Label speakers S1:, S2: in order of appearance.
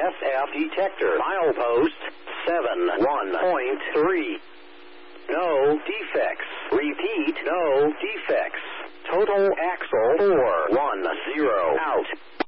S1: SF detector. Milepost 71.3. No defects. Repeat, no defects. Total axle 410 out.